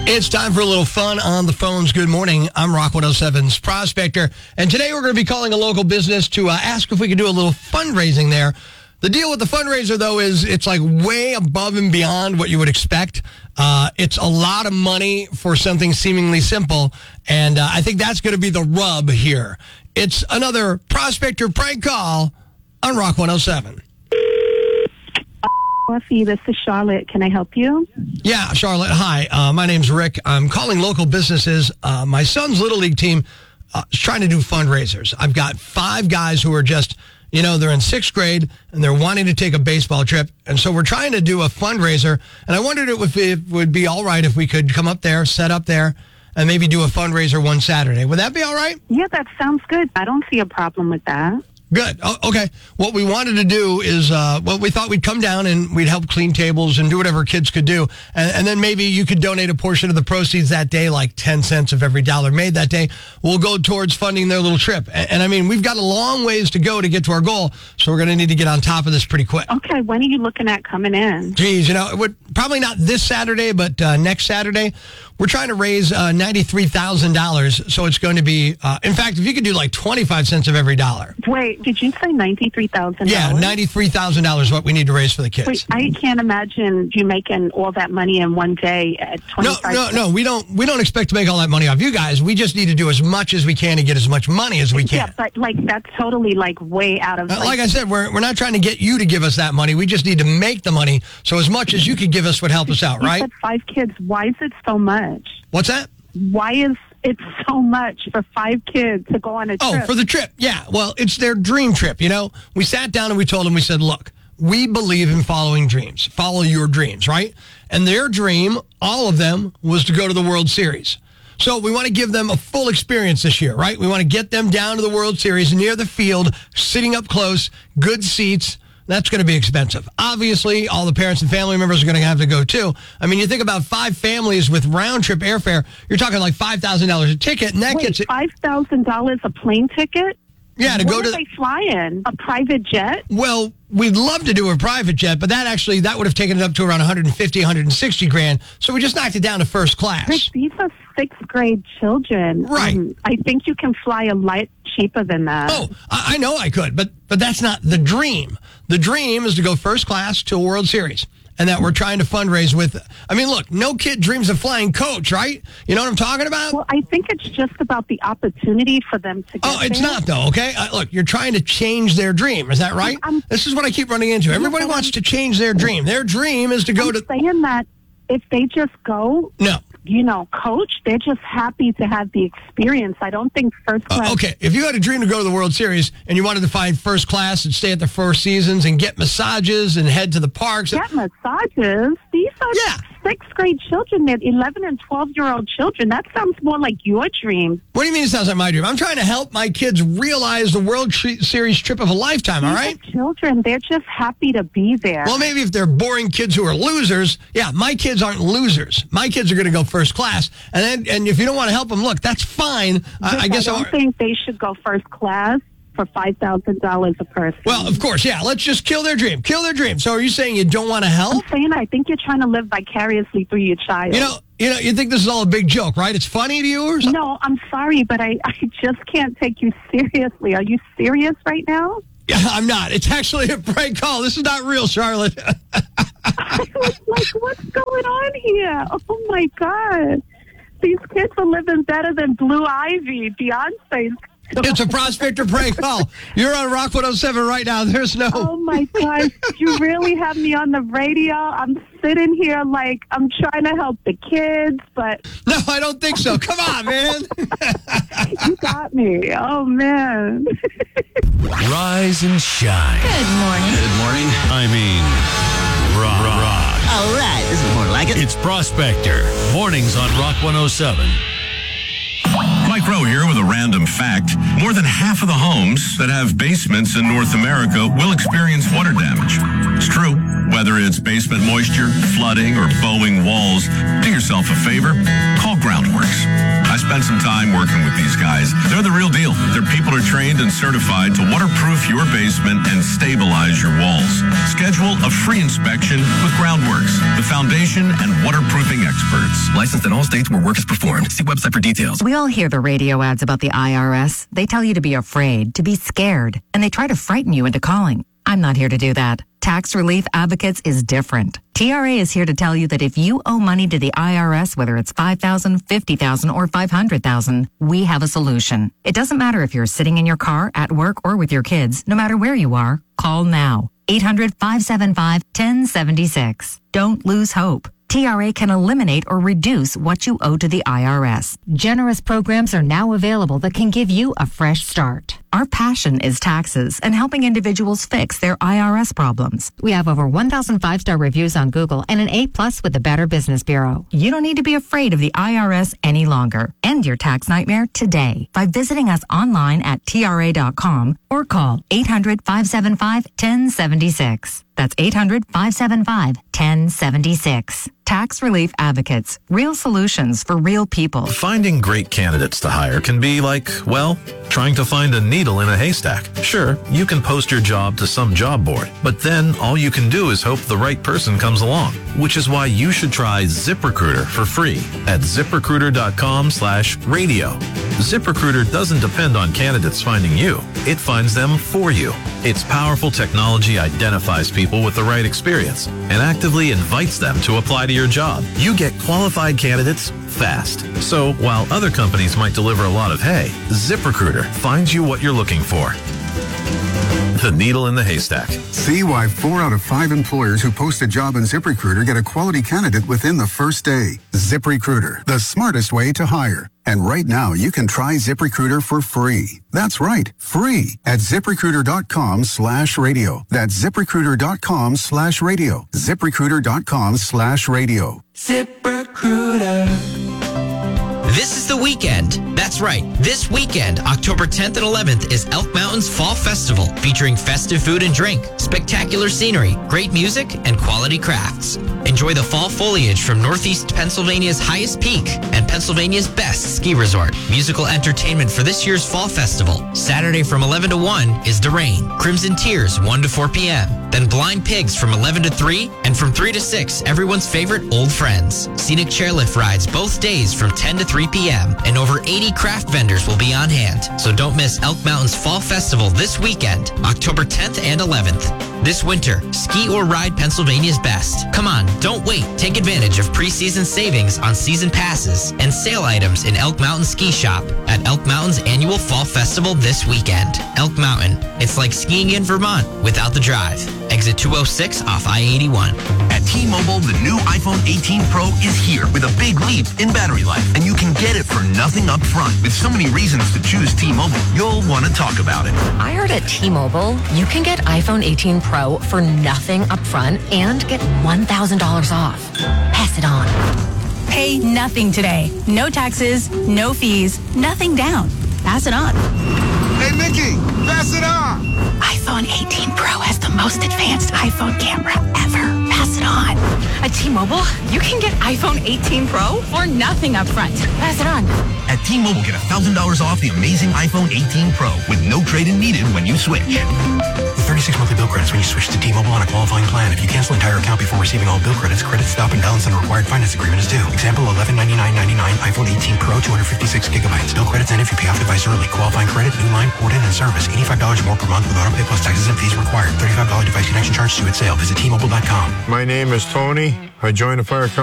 It's time for a little fun on the phones. Good morning. I'm Rock 107's Prospector. And today we're going to be calling a local business to ask if we could do a little fundraising there. The deal with the fundraiser, though, is it's like way above and beyond what you would expect. It's a lot of money for something seemingly simple. And I think that's going to be the rub here. It's another Prospector prank call on Rock 107. This is Charlotte. Can I help you? Yeah, Charlotte. Hi. My name's Rick. I'm calling local businesses. My son's Little League team is trying to do fundraisers. I've got 5 guys who are just, they're in 6th grade and they're wanting to take a baseball trip. And so we're trying to do a fundraiser. And I wondered if it would be all right if we could come up there, set up there, and maybe do a fundraiser one Saturday. Would that be all right? Yeah, that sounds good. I don't see a problem with that. Good. Okay. What we wanted to do is, we thought we'd come down and we'd help clean tables and do whatever kids could do. And then maybe you could donate a portion of the proceeds that day, like 10 cents of every dollar made that day, will go towards funding their little trip. And I mean, we've got a long ways to go to get to our goal. So we're going to need to get on top of this pretty quick. Okay. When are you looking at coming in? Geez, it would probably not this Saturday, but next Saturday. We're trying to raise $93,000, so it's going to be, in fact, if you could do like 25 cents of every dollar. Wait, did you say $93,000? Yeah, $93,000 is what we need to raise for the kids. Wait, I can't imagine you making all that money in one day at 25 cents. No, we don't expect to make all that money off you guys. We just need to do as much as we can to get as much money as we can. Yeah, but that's totally way out of... like I said, we're not trying to get you to give us that money. We just need to make the money, so as much as you could give us would help us out, right? You said 5 kids. Why is it so much? What's that? Why is it so much for 5 kids to go on a trip? Oh, for the trip. Yeah. Well, it's their dream trip, We sat down and we told them, we said, look, we believe in following dreams. Follow your dreams, right? And their dream, all of them, was to go to the World Series. So we want to give them a full experience this year, right? We want to get them down to the World Series, near the field, sitting up close, good seats. That's going to be expensive. Obviously, all the parents and family members are going to have to go, too. I mean, you think about 5 families with round-trip airfare, you're talking like $5,000 a ticket, and that gets it. $5,000 a plane ticket? Yeah, to go to... Where are they flying? A private jet? Well, we'd love to do a private jet, but that would have taken it up to around $150,000, $160,000. So we just knocked it down to first class. Rick, these are 6th grade children. Right. I think you can fly a light cheaper than that. Oh, I know I could, but that's not the dream. The dream is to go first class to a World Series. And that we're trying to fundraise with. I mean, look, no kid dreams of flying coach, right? You know what I'm talking about? Well, I think it's just about the opportunity for them to get it's there. not, though, okay? Look, you're trying to change their dream. Is that right? This is what I keep running into. Everybody wants to change their dream. Their dream is to go to... saying that if they just go... No. Coach, they're just happy to have the experience. I don't think first class... okay, if you had a dream to go to the World Series and you wanted to find first class and stay at the Four Seasons and get massages and head to the parks... Get massages? These are 6th grade children. They're 11 and 12-year-old children. That sounds more like your dream. What do you mean it sounds like my dream? I'm trying to help my kids realize the World Series trip of a lifetime, all right? Children, they're just happy to be there. Well, maybe if they're boring kids who are losers, my kids aren't losers. My kids are going to go first class. And if you don't want to help them, look, that's fine. I guess I don't think they should go first class for $5,000 a person. Well, of course, let's just kill their dream. Kill their dream. So are you saying you don't want to help? I'm saying I think you're trying to live vicariously through your child. You think this is all a big joke, right? It's funny to you or something? No, I'm sorry, but I just can't take you seriously. Are you serious right now? Yeah, I'm not. It's actually a prank call. This is not real, Charlotte. I was like, what's going on here? Oh, my God. These kids are living better than Blue Ivy, Beyonce's. It's a Prospector prank call. You're on Rock 107 right now. There's no... Oh, my gosh. You really have me on the radio. I'm sitting here like I'm trying to help the kids, but... No, I don't think so. Come on, man. You got me. Oh, man. Rise and shine. Good morning. Good morning. I mean, rock. All right. This is more like it. It's Prospector. Mornings on Rock 107. Mike Rowe here with a random fact. More than half of the homes that have basements in North America will experience water damage. It's true. Whether it's basement moisture, flooding, or bowing walls, do yourself a favor. Call Groundworks. I spent some time working with these guys. They're the real deal. Their people are trained and certified to waterproof your basement and stabilize your walls. Schedule a free inspection with Groundworks, the foundation and waterproofing experts. Licensed in all states where work is performed. See website for details. We all hear the radio ads about the IRS. They tell you to be afraid, to be scared, and they try to frighten you into calling. I'm not here to do that. Tax Relief Advocates is different. TRA is here to tell you that if you owe money to the IRS, whether it's $5,000, $50,000, or $500,000, we have a solution. It doesn't matter if you're sitting in your car, at work, or with your kids. No matter where you are, call now. 800-575-1076. Don't lose hope. TRA can eliminate or reduce what you owe to the IRS. Generous programs are now available that can give you a fresh start. Our passion is taxes and helping individuals fix their IRS problems. We have over 1,000 5-star reviews on Google and an A+ with the Better Business Bureau. You don't need to be afraid of the IRS any longer. End your tax nightmare today by visiting us online at TRA.com or call 800-575-1076. That's 800-575-1076. Tax Relief Advocates. Real solutions for real people. Finding great candidates to hire can be like, well, trying to find a needle in a haystack. Sure, you can post your job to some job board, but then all you can do is hope the right person comes along, which is why you should try ZipRecruiter for free at ZipRecruiter.com/radio. ZipRecruiter doesn't depend on candidates finding you. It finds them for you. Its powerful technology identifies people with the right experience and actively invites them to apply to your job. You get qualified candidates fast. So while other companies might deliver a lot of hay, ZipRecruiter finds you what you're looking for. The needle in the haystack. See why 4 out of 5 employers who post a job in ZipRecruiter get a quality candidate within the first day. ZipRecruiter, the smartest way to hire. And right now, you can try ZipRecruiter for free. That's right, free at ZipRecruiter.com/radio. That's ZipRecruiter.com/radio. ZipRecruiter.com/radio. ZipRecruiter. This is the weekend. That's right. This weekend, October 10th and 11th, is Elk Mountain's Fall Festival, featuring festive food and drink, spectacular scenery, great music, and quality crafts. Enjoy the fall foliage from Northeast Pennsylvania's highest peak and Pennsylvania's best ski resort. Musical entertainment for this year's Fall Festival. Saturday from 11 to 1 is The Rain, Crimson Tears 1 to 4 p.m. Then Blind Pigs from 11 to 3, and from 3 to 6, everyone's favorite Old Friends. Scenic chairlift rides both days from 10 to 3 p.m. and over 80 craft vendors will be on hand. So don't miss Elk Mountain's Fall Festival this weekend, October 10th and 11th. This winter, ski or ride Pennsylvania's best. Come on, don't wait. Take advantage of preseason savings on season passes and sale items in Elk Mountain Ski Shop at Elk Mountain's annual Fall Festival this weekend. Elk Mountain. It's like skiing in Vermont without the drive. Exit 206 off I-81. At T-Mobile, the new iPhone 18 Pro is here with a big leap in battery life. And you can get it for nothing up front. With so many reasons to choose T-Mobile, you'll want to talk about it. I heard at T-Mobile, you can get iPhone 18 Pro for nothing up front and get $1,000 off. Pass it on. Pay nothing today. No taxes, no fees, nothing down. Pass it on. Hey, Mickey, pass it on. iPhone 18 Pro has the most advanced iPhone camera ever. Pass it on. At T-Mobile, you can get iPhone 18 Pro for nothing up front. Pass it on. At T-Mobile, get $1,000 off the amazing iPhone 18 Pro with no trade-in needed when you switch. 36 monthly bill credits when you switch to T-Mobile on a qualifying plan. If you cancel an entire account before receiving all bill credits, credit stop and balance on a required finance agreement is due. Example, $1199.99 iPhone 18 Pro, 256 gigabytes. Bill credits end if you pay off device early. Qualifying credit, new line, port in, and service. $85 more per month with auto pay plus taxes and fees required. $35 device connection charge due at sale. Visit T-Mobile.com. My name is Tony. I joined the fire company